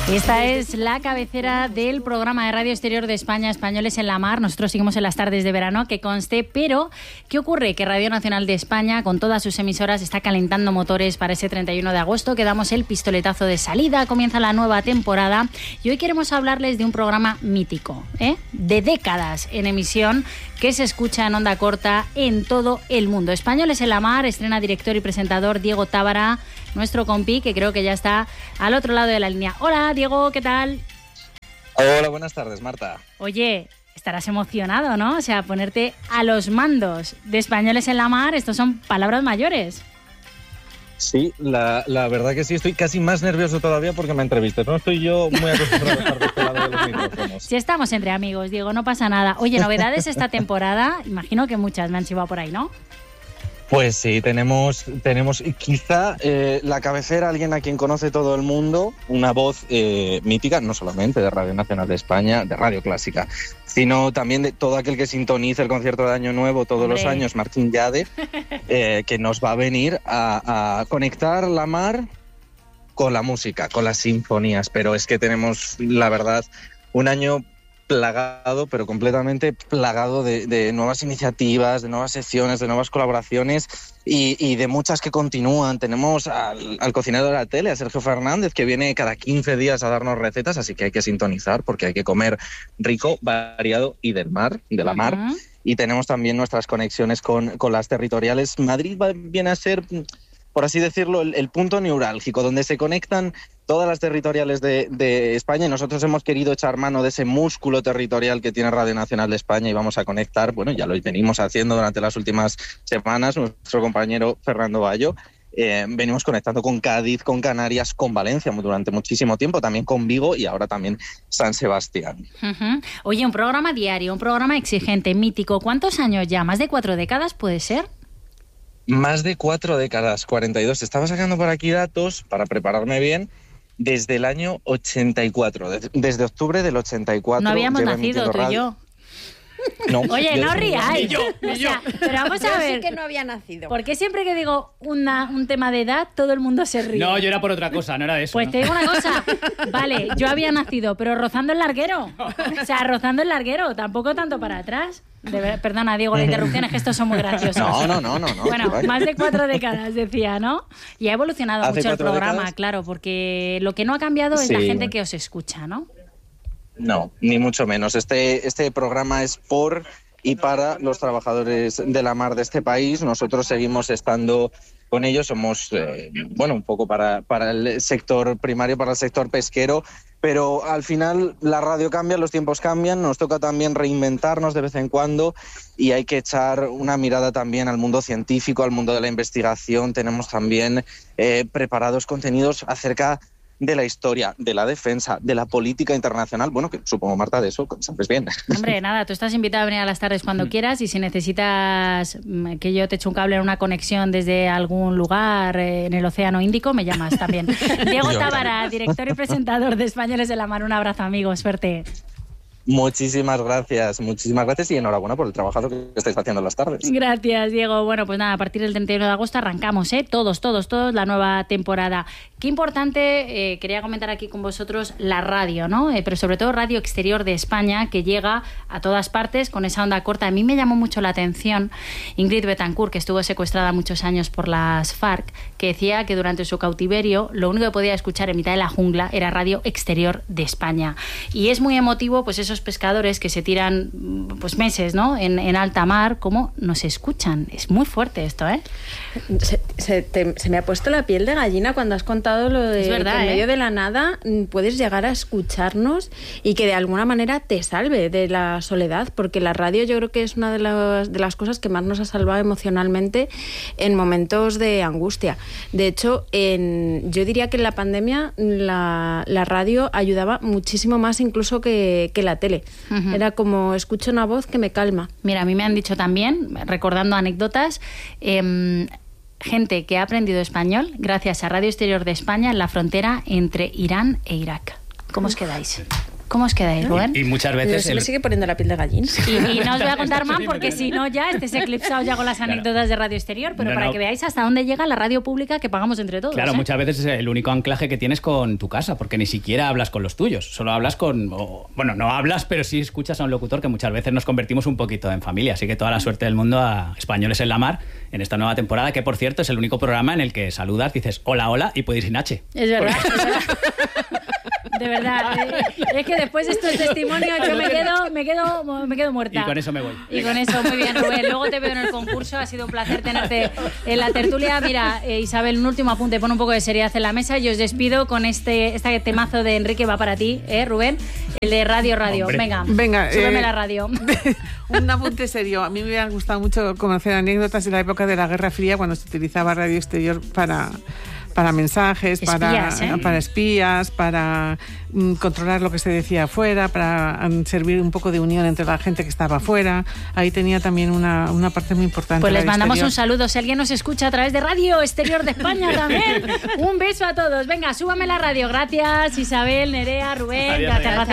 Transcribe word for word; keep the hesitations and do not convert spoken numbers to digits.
Esta es la cabecera del programa de Radio Exterior de España, Españoles en la Mar. Nosotros seguimos en las tardes de verano, que conste, pero ¿qué ocurre? Que Radio Nacional de España, con todas sus emisoras, está calentando motores para ese treinta y uno de agosto, que damos el pistoletazo de salida, comienza la nueva temporada y hoy queremos hablarles de un programa mítico, ¿eh? de décadas en emisión, que se escucha en onda corta en todo el mundo. Españoles en la Mar, estrena director y presentador Diego Tábara, nuestro compi, que creo que ya está al otro lado de la línea. Hola, Diego, ¿qué tal? Hola, buenas tardes, Marta. Oye, estarás emocionado, ¿no? O sea, ponerte a los mandos de Españoles en la Mar, estos son palabras mayores. Sí, la, la verdad que sí, estoy casi más nervioso todavía porque me entrevistas. No estoy yo muy acostumbrado a estar de este lado de los micrófonos. Si estamos entre amigos, Diego, no pasa nada. Oye, novedades esta temporada, imagino que muchas me han chivado por ahí, ¿no? Pues sí, tenemos, tenemos quizá eh, la cabecera, alguien a quien conoce todo el mundo, una voz eh, mítica, no solamente de Radio Nacional de España, de Radio Clásica, sino también de todo aquel que sintoniza el concierto de Año Nuevo todos Hombre. los años, Martín Yade, eh, que nos va a venir a, a conectar la mar con la música, con las sinfonías. Pero es que tenemos, la verdad, un año plagado, pero completamente plagado de, de nuevas iniciativas, de nuevas secciones, de nuevas colaboraciones y, y de muchas que continúan. Tenemos al, al cocinero de la tele, a Sergio Fernández, que viene cada quince días a darnos recetas, así que hay que sintonizar porque hay que comer rico, variado y del mar, y de la mar. Uh-huh. Y tenemos también nuestras conexiones con, con las territoriales. Madrid va, viene a ser, por así decirlo, el, el punto neurálgico, donde se conectan todas las territoriales de, de España, y nosotros hemos querido echar mano de ese músculo territorial que tiene Radio Nacional de España y vamos a conectar, bueno, ya lo venimos haciendo durante las últimas semanas, nuestro compañero Fernando Bayo, eh, venimos conectando con Cádiz, con Canarias, con Valencia durante muchísimo tiempo, también con Vigo y ahora también San Sebastián. Uh-huh. Oye, un programa diario, un programa exigente, mítico, ¿cuántos años ya? ¿Más de cuatro décadas puede ser? Más de cuatro décadas, cuarenta y dos. Estaba sacando por aquí datos para prepararme bien. Desde el año ochenta y cuatro, desde octubre del ochenta y cuatro. No habíamos nacido tú y yo. No, Oye, no Ni ríais. yo, ni yo. O sea, pero vamos a Yo ver. sí que no había nacido. ¿Por qué siempre que digo una, un tema de edad, todo el mundo se ríe? No, yo era por otra cosa, no era de eso. Pues ¿no? te digo una cosa. Vale, yo había nacido, pero rozando el larguero. O sea, rozando el larguero, tampoco tanto para atrás. De ver, perdona, Diego, la interrupción es que estos son muy graciosos. No, no, no, no. no bueno, más de cuatro décadas, decía, ¿no? Y ha evolucionado ¿Hace mucho el programa, décadas? Claro, porque lo que no ha cambiado es Sí. la gente que os escucha, ¿no? No, ni mucho menos. Este, este programa es por y para los trabajadores de la mar de este país. Nosotros seguimos estando con ellos, somos, eh, bueno, un poco para, para el sector primario, para el sector pesquero, pero al final la radio cambia, los tiempos cambian, nos toca también reinventarnos de vez en cuando y hay que echar una mirada también al mundo científico, al mundo de la investigación. Tenemos también eh, preparados contenidos acerca de la historia, de la defensa, de la política internacional. Bueno, que supongo, Marta, de eso sabes bien. Hombre, nada, tú estás invitada a venir a las tardes cuando quieras y si necesitas que yo te eche un cable en una conexión desde algún lugar en el Océano Índico, me llamas también. Diego Tábara, director y presentador de Españoles en la Mar. Un abrazo, amigo, suerte. Muchísimas gracias, muchísimas gracias y enhorabuena por el trabajo que estáis haciendo en las tardes. Gracias, Diego. Bueno, pues nada, a partir del treinta y uno de agosto arrancamos, ¿eh? Todos, todos, todos, la nueva temporada. Qué importante, eh, quería comentar aquí con vosotros la radio, ¿no? Eh, pero sobre todo Radio Exterior de España, que llega a todas partes con esa onda corta. A mí me llamó mucho la atención Ingrid Betancourt, que estuvo secuestrada muchos años por las FARC, que decía que durante su cautiverio lo único que podía escuchar en mitad de la jungla era Radio Exterior de España. Y es muy emotivo, pues eso pescadores que se tiran pues meses, ¿no? en, en alta mar, cómo nos escuchan. Es muy fuerte esto, ¿eh? Se, se, te, se me ha puesto la piel de gallina cuando has contado lo de es verdad, que en ¿eh? medio de la nada puedes llegar a escucharnos y que de alguna manera te salve de la soledad, porque la radio yo creo que es una de las, de las cosas que más nos ha salvado emocionalmente en momentos de angustia. De hecho, en, yo diría que en la pandemia la, la radio ayudaba muchísimo más incluso que, que la tele. Uh-huh. Era como, escucho una voz que me calma. Mira, a mí me han dicho también, recordando anécdotas, eh, gente que ha aprendido español gracias a Radio Exterior de España en la frontera entre Irán e Irak. ¿Cómo os quedáis? ¿Cómo os quedáis, Rubén? Y, y muchas veces... Se el... me sigue poniendo la piel de gallina. Y, y no os voy a contar más porque si no ya estés eclipsado ya con las anécdotas claro. de Radio Exterior, pero no, para no. que veáis hasta dónde llega la radio pública que pagamos entre todos. Claro, ¿eh? muchas veces es el único anclaje que tienes con tu casa, porque ni siquiera hablas con los tuyos, solo hablas con... O, bueno, no hablas, pero sí escuchas a un locutor que muchas veces nos convertimos un poquito en familia, así que toda la suerte del mundo a Españoles en la Mar en esta nueva temporada, que por cierto es el único programa en el que saludas, dices hola, hola y puedes ir sin H. Es verdad. Es verdad. De verdad, eh, es que después de estos testimonios yo me quedo, me quedo, me quedo muerta. Y con eso me voy. Y con eso, muy bien, Rubén. Luego te veo en el concurso, ha sido un placer tenerte en la tertulia. Mira, eh, Isabel, un último apunte, pon un poco de seriedad en la mesa y os despido con este, este temazo de Enrique, va para ti, ¿eh, Rubén? El de Radio Radio. Hombre. Venga, Venga súbeme eh, la radio. Un apunte serio. A mí me hubiera gustado mucho conocer anécdotas de la época de la Guerra Fría, cuando se utilizaba Radio Exterior para... para mensajes, espías, para, ¿eh? para espías, para mm, controlar lo que se decía afuera, para um, servir un poco de unión entre la gente que estaba afuera. Ahí tenía también una, una parte muy importante. Pues les mandamos exterior. un saludo. Si alguien nos escucha a través de Radio Exterior de España también, un beso a todos. Venga, súbame la radio. Gracias, Isabel, Nerea, Rubén. Adiós, gracias, gracias.